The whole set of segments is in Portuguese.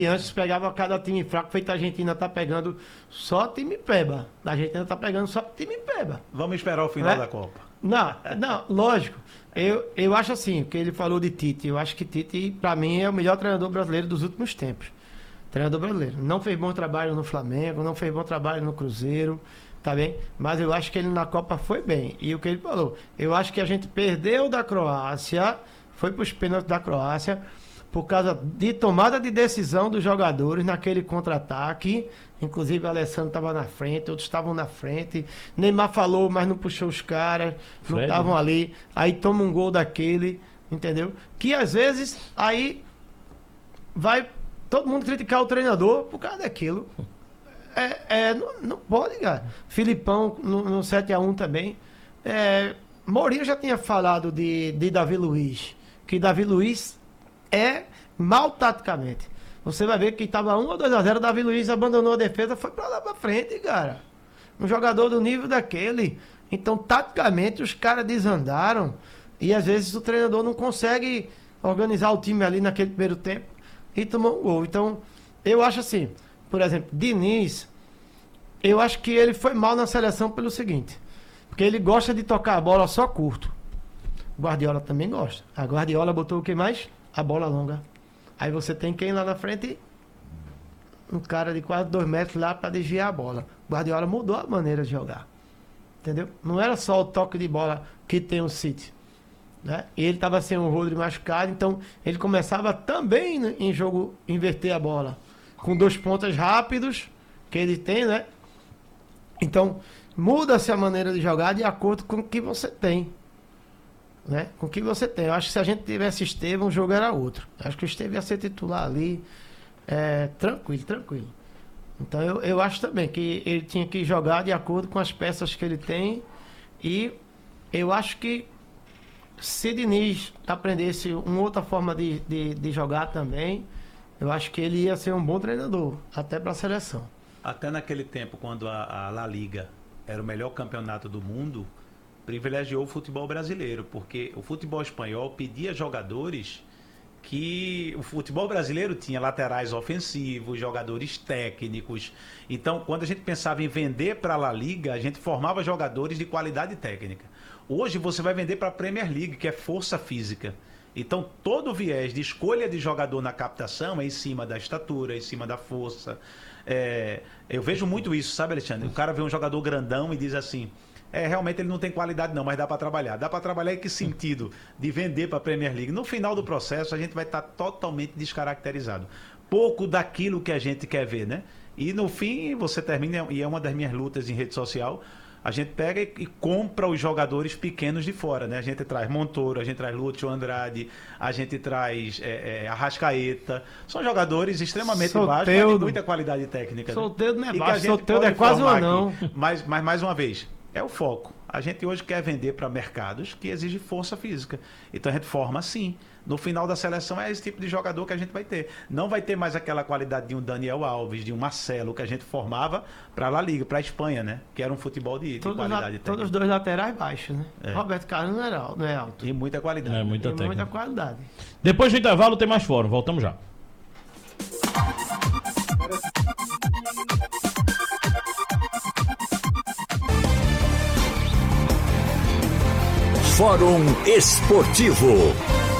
antes pegava cada time fraco, feito a Argentina tá pegando só time peba. A Argentina tá pegando só time peba. Vamos esperar o final da Copa. Não, lógico. Eu acho assim, que ele falou de Tite. Eu acho que Tite, pra mim, é o melhor treinador brasileiro dos últimos tempos. Treinador brasileiro. Não fez bom trabalho no Flamengo, não fez bom trabalho no Cruzeiro, tá bem? Mas eu acho que ele na Copa foi bem. E o que ele falou, eu acho que a gente perdeu da Croácia, foi pros pênaltis da Croácia, por causa de tomada de decisão dos jogadores naquele contra-ataque. Inclusive o Alessandro estava na frente, outros estavam na frente. Neymar falou, mas não puxou os caras, não estavam ali. Aí toma um gol daquele, entendeu? Que às vezes aí vai todo mundo criticar o treinador por causa daquilo. Não pode, cara. Filipão no 7-1 também. Mourinho já tinha falado de Davi Luiz, que Davi Luiz é mal taticamente. Você vai ver que estava 1 ou 2-0, Davi Luiz abandonou a defesa, foi para lá para frente, cara. Um jogador do nível daquele. Então, taticamente, os caras desandaram e às vezes o treinador não consegue organizar o time ali naquele primeiro tempo e tomou um gol. Então, eu acho assim, por exemplo, Diniz, eu acho que ele foi mal na seleção pelo seguinte, porque ele gosta de tocar a bola só curto. Guardiola também gosta. A Guardiola botou o que mais? A bola longa. Aí você tem quem lá na frente? Um cara de quase 2 metros lá para desviar a bola. Guardiola mudou a maneira de jogar. Entendeu? Não era só o toque de bola que tem o City, né? E ele estava sem o Rodri machucado, então ele começava também em jogo inverter a bola. Com 2 pontas rápidos que ele tem, né? Então, muda-se a maneira de jogar de acordo com o que você tem. Né? Com o que você tem. Eu acho que se a gente tivesse Estevão, o jogo era outro. Eu acho que o Estevão ia ser titular ali, tranquilo. Então eu acho também que ele tinha que jogar de acordo com as peças que ele tem. E eu acho que se Diniz aprendesse uma outra forma de jogar também, eu acho que ele ia ser um bom treinador, até para a seleção. Até naquele tempo, quando a La Liga era o melhor campeonato do mundo, privilegiou o futebol brasileiro, porque o futebol espanhol pedia jogadores que o futebol brasileiro tinha laterais ofensivos, jogadores técnicos. Então, quando a gente pensava em vender para a La Liga, a gente formava jogadores de qualidade técnica. Hoje você vai vender para a Premier League, que é força física. Então, todo o viés de escolha de jogador na captação é em cima da estatura, em cima da força. Eu vejo muito isso, sabe, Alexandre? O cara vê um jogador grandão e diz assim: realmente ele não tem qualidade não, mas dá para trabalhar. Dá para trabalhar em que sentido? De vender para a Premier League. No final do processo, a gente vai estar totalmente descaracterizado. Pouco daquilo que a gente quer ver, né? E no fim, você termina, e é uma das minhas lutas em rede social, a gente pega e compra os jogadores pequenos de fora, né? A gente traz Montoro, a gente traz Lúcio Andrade, a gente traz Arrascaeta. São jogadores extremamente baixos, mas de muita qualidade técnica. Soteldo não é baixo, Soteldo é quase um anão. Mas mais uma vez, é o foco. A gente hoje quer vender para mercados que exigem força física. Então a gente forma assim. No final da seleção é esse tipo de jogador que a gente vai ter. Não vai ter mais aquela qualidade de um Daniel Alves, de um Marcelo, que a gente formava para a La Liga, para a Espanha, né? Que era um futebol de qualidade técnica. Todos os 2 laterais baixos, né? Roberto Carlos não é alto. E muita qualidade. Muita qualidade. Depois do intervalo tem mais fórum. Voltamos já. Fórum Esportivo.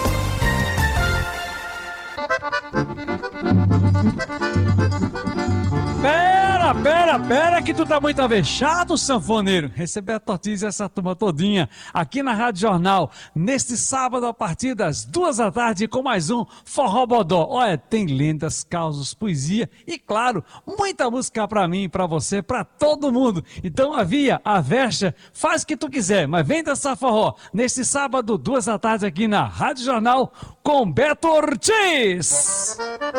Pera que tu tá muito avexado, sanfoneiro. Receber a tortilha essa turma todinha aqui na Rádio Jornal, neste sábado a partir das 14h com mais um Forró Bodó. Olha, tem lendas, causos, poesia e, claro, muita música pra mim, pra você, pra todo mundo. Então a Versa, faz o que tu quiser, mas vem dançar forró neste sábado, 14h aqui na Rádio Jornal com Beto Ortiz.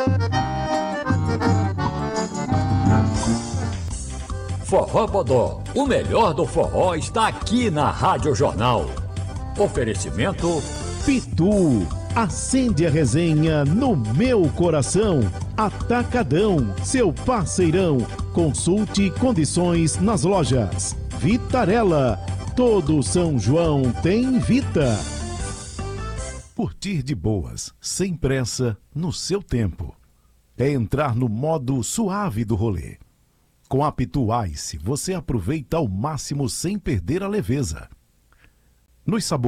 Forró Bodó, o melhor do forró está aqui na Rádio Jornal. Oferecimento Pitu, acende a resenha no meu coração. Atacadão, seu parceirão. Consulte condições nas lojas. Vitarella, todo São João tem Vita. Curtir de boas, sem pressa, no seu tempo. é entrar no modo suave do rolê. Com a Pitu Ice, você aproveita ao máximo sem perder a leveza. Nos sabores